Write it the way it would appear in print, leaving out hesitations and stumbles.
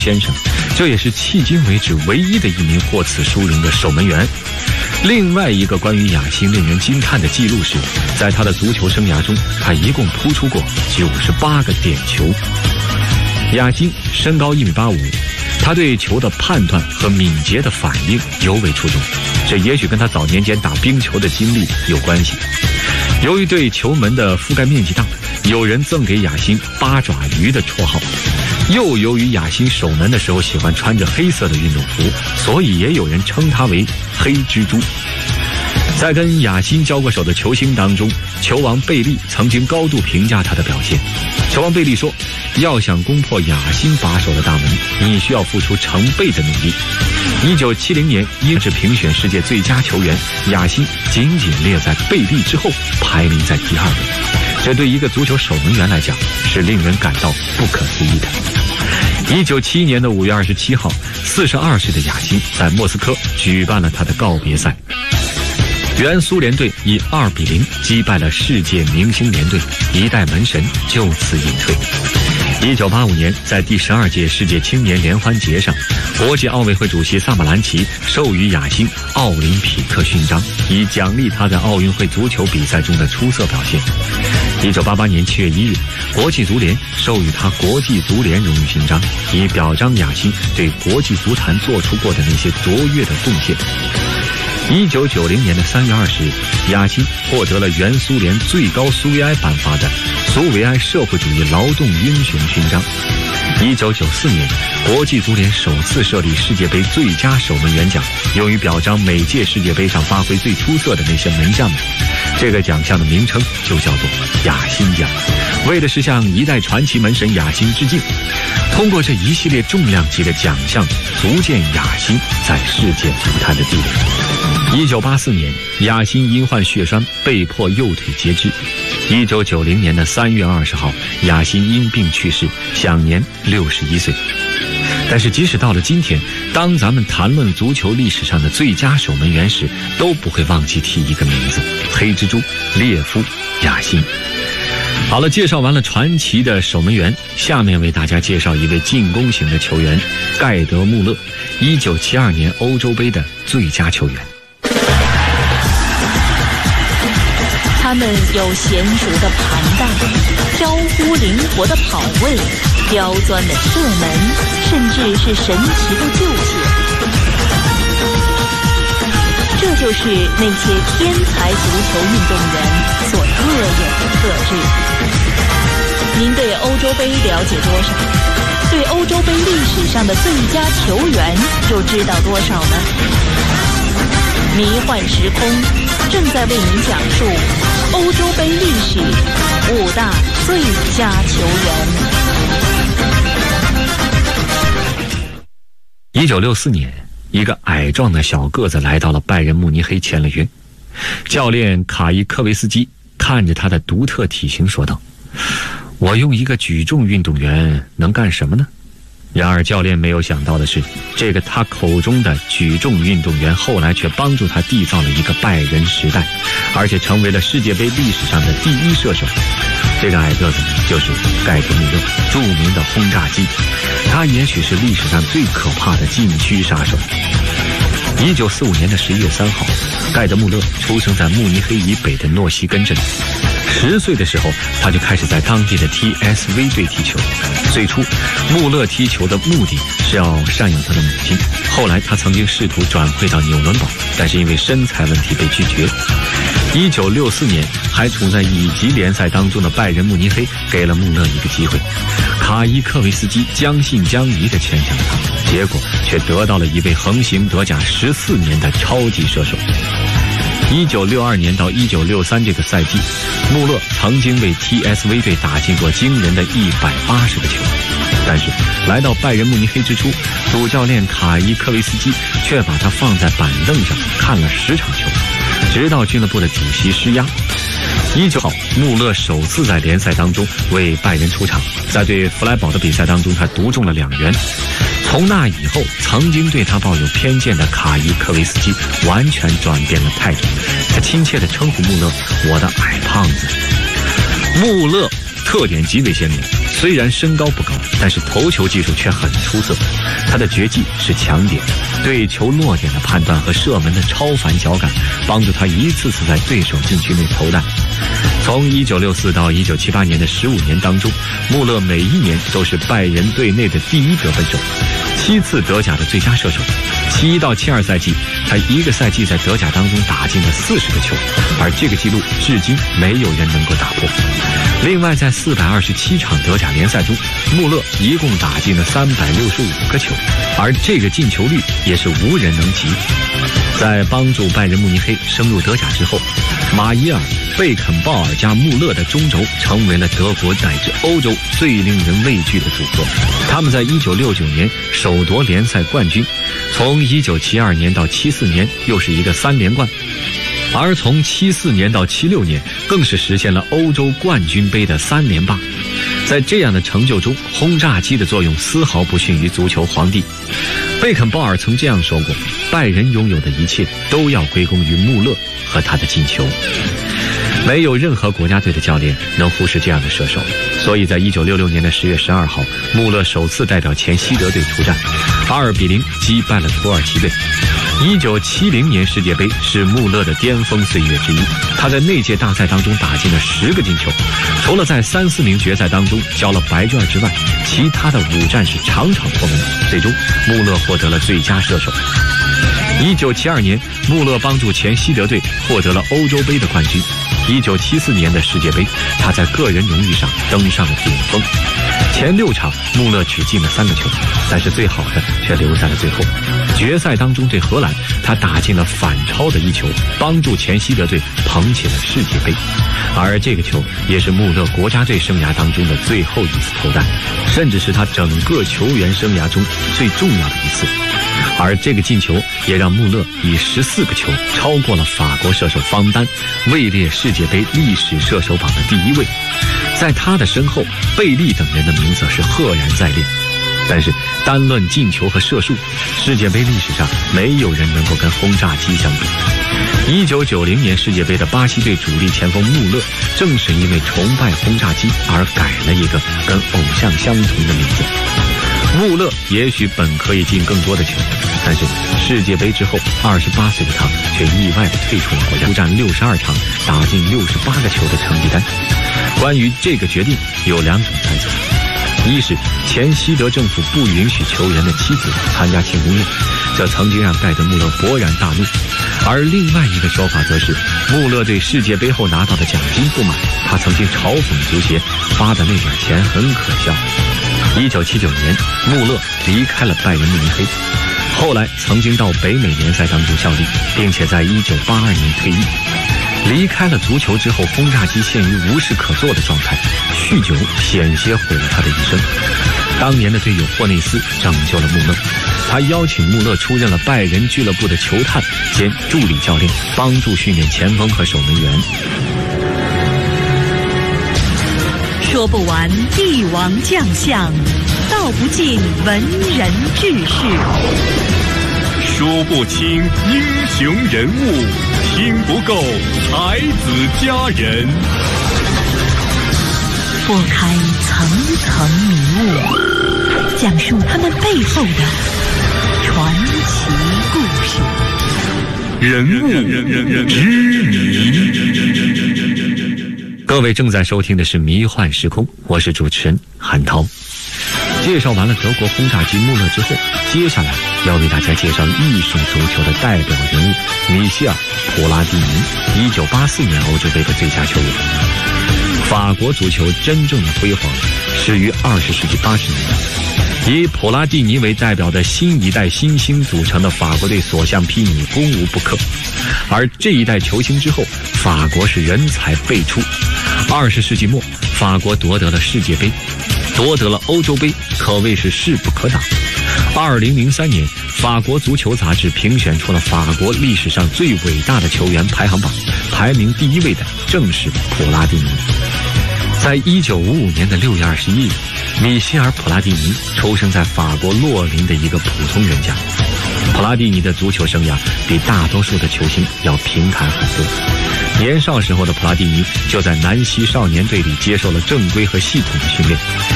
先生，这也是迄今为止唯一的一名获此殊荣的守门员。另外一个关于亚欣令人惊叹的记录是，在他的足球生涯中，他一共突出过98个点球。亚欣身高1.85米，他对球的判断和敏捷的反应尤为出众，这也许跟他早年间打冰球的经历有关系。由于对球门的覆盖面积大，有人赠给亚欣八爪鱼的绰号。又由于亚欣守门的时候喜欢穿着黑色的运动服，所以也有人称他为黑蜘蛛。在跟亚欣交过手的球星当中，球王贝利曾经高度评价他的表现。球王贝利说，要想攻破亚欣把守的大门，你需要付出成倍的努力。1970年英式评选世界最佳球员，亚欣仅仅列在贝利之后，排名在第2位。这对一个足球守门员来讲是令人感到不可思议的。1971年的5月27号，42岁的亚欣在莫斯科举办了他的告别赛。原苏联队以2-0击败了世界明星联队，一代门神就此隐退。1985年，在第12届世界青年联欢节上，国际奥委会主席萨马兰奇授予亚欣奥林匹克勋章，以奖励他在奥运会足球比赛中的出色表现。1988年7月1日，国际足联授予他国际足联荣誉勋章，以表彰亚欣对国际足坛做出过的那些卓越的贡献。1990年的3月20日，亚欣获得了原苏联最高苏维埃颁发的苏维埃社会主义劳动英雄勋章。1994年，国际足联首次设立世界杯最佳守门员奖，用于表彰每届世界杯上发挥最出色的那些门将们。这个奖项的名称就叫做亚欣奖，为的是向一代传奇门神亚欣致敬。通过这一系列重量级的奖项，足见亚欣在世界足坛的地位。1984年，亚欣因患血栓被迫右腿截肢。1990年的3月20号，亚欣因病去世，享年61岁。但是即使到了今天，当咱们谈论足球历史上的最佳守门员时，都不会忘记提一个名字：黑蜘蛛列夫·亚欣。好了，介绍完了传奇的守门员，下面为大家介绍一位进攻型的球员——盖德·穆勒，1972年欧洲杯的最佳球员。 他们有娴熟的盘带，飘忽灵活的跑位，刁钻的射门，甚至是神奇的救险。这就是那些天才足球运动员所特有的特质。您对欧洲杯了解多少？对欧洲杯历史上的最佳球员又知道多少呢？迷幻时空正在为您讲述欧洲杯历史5大最佳球员。1964年，一个矮壮的小个子来到了拜仁慕尼黑签了约。教练卡伊科维斯基看着他的独特体型说道：“我用一个举重运动员能干什么呢？”然而教练没有想到的是，这个他口中的举重运动员后来却帮助他缔造了一个拜仁时代，而且成为了世界杯历史上的第1射手。这个矮个子就是盖德·穆勒，著名的轰炸机。他也许是历史上最可怕的禁区杀手。1945年的11月3号，盖德·穆勒出生在慕尼黑以北的诺西根镇。10岁的时候，他就开始在当地的 TSV 队踢球。最初，穆勒踢球的目的是要赡养他的母亲。后来，他曾经试图转会到纽伦堡，但是因为身材问题被拒绝。1964年，还处在乙级联赛当中的拜仁慕尼黑给了穆勒一个机会。卡伊科维斯基将信将疑地签下了他，结果却得到了一位横行德甲14年的超级射手。1962年到1963这个赛季，穆勒曾经为 TSV 队打进过惊人的180个球。但是来到拜仁慕尼黑之初，主教练卡伊科维斯基却把他放在板凳上看了10场球，直到俱乐部的主席施压。19号，穆勒首次在联赛当中为拜仁出场，在对弗莱堡的比赛当中，他独中了2元。从那以后，曾经对他抱有偏见的卡伊科维斯基完全转变了态度，他亲切地称呼穆勒“我的矮胖子”。穆勒特点极为鲜明， 虽然身高不高，但是投球技术却很出色。他的绝技是抢点，对球落点的判断和射门的超凡脚感，帮助他一次次在对手禁区内投弹。从1964到1978年的15年当中，穆勒每一年都是拜仁队内的第1得分手，7次德甲的最佳射手。71到72赛季，他一个赛季在德甲当中打进了40个球，而这个记录至今没有人能够打破。另外，在427场德甲联赛中，穆勒一共打进了365个球，而这个进球率也是无人能及。在帮助拜仁慕尼黑升入德甲之后，马伊尔、贝肯鲍尔加穆勒的中轴成为了德国乃至欧洲最令人畏惧的组合。他们在1969年首夺联赛冠军，从1972年到74年又是一个3连冠，而从74年到76年更是实现了欧洲冠军杯的3连霸。在这样的成就中，轰炸机的作用丝毫不逊于足球皇帝。贝肯鲍尔曾这样说过，拜仁拥有的一切都要归功于穆勒和他的进球。没有任何国家队的教练能忽视这样的射手，所以在1966年的10月12号，穆勒首次代表前西德队出战，2-0击败了土耳其队。1970年世界杯是穆勒的巅峰岁月之一，他在那届大赛当中打进了10个进球，除了在3、4名决赛当中交了白卷之外，其他的5战是场场破门，最终穆勒获得了最佳射手。1972年，穆勒帮助前西德队获得了欧洲杯的冠军。1974年的世界杯，他在个人荣誉上登上了顶峰。前6场穆勒只进了3个球，但是最好的却留在了最后。决赛当中对荷兰，他打进了反超的一球，帮助前西德队捧起了世界杯。而这个球也是穆勒国家队生涯当中的最后一次投弹，甚至是他整个球员生涯中最重要的一次。而这个进球也让穆勒以14个球超过了法国射手方丹，位列世界杯历史射手榜的第1位。在他的身后，贝利等人的名字是赫然在列。但是单论进球和射术，世界杯历史上没有人能够跟轰炸机相比。1990年世界杯的巴西队主力前锋穆勒，正是因为崇拜轰炸机而改了一个跟偶像相同的名字。穆勒也许本可以进更多的球，但是世界杯之后28岁的他却意外地退出了国家，出战62场打进68个球的成绩单。关于这个决定有2种猜测，一是前西德政府不允许球员的妻子参加庆功宴，这曾经让盖德穆勒勃然大怒；而另外一个说法则是穆勒对世界杯后拿到的奖金不满，他曾经嘲讽足协发的那点钱很可笑。1979年，穆勒离开了拜仁慕尼黑，后来曾经到北美联赛当中效力，并且在1982年退役。离开了足球之后，轰炸机陷于无事可做的状态，酗酒险些毁了他的一生。当年的队友霍内斯拯救了穆勒，他邀请穆勒出任了拜仁俱乐部的球探兼助理教练，帮助训练前锋和守门员。 说不完帝王将相，道不尽文人志士， 说不清英雄人物，听不够才子佳人。 拨开层层迷雾，讲述他们背后的传奇故事。 人物之谜。 各位正在收听的是《迷幻时空》，我是主持人韩涛。介绍完了德国轰炸机穆勒之后，接下来要为大家介绍艺术足球的代表人物米歇尔·普拉蒂尼，1984年欧洲杯的最佳球员。法国足球真正的辉煌始于20世纪80年代，以普拉蒂尼为代表的新一代新星组成的法国队所向披靡，攻无不克。而这一代球星之后，法国是人才辈出。20世纪末，法国夺得了世界杯，夺得了欧洲杯，可谓是势不可挡。2003年，法国足球杂志评选出了法国历史上最伟大的球员排行榜，排名第1位的正是普拉蒂尼。在1955年的6月21日，米歇尔·普拉蒂尼出生在法国洛林的一个普通人家。普拉蒂尼的足球生涯比大多数的球星要平坦很多。年少时候的普拉蒂尼就在南希少年队里接受了正规和系统的训练。